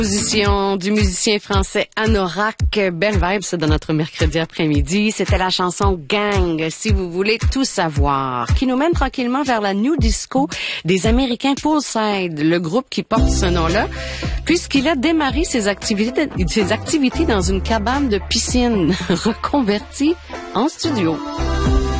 Position du musicien français Anorak. Belle vibe, ça, dans notre mercredi après-midi. C'était la chanson Gang, si vous voulez tout savoir, qui nous mène tranquillement vers la new disco des Américains Poolside, le groupe qui porte ce nom-là, puisqu'il a démarré ses activités dans une cabane de piscine reconvertie en studio.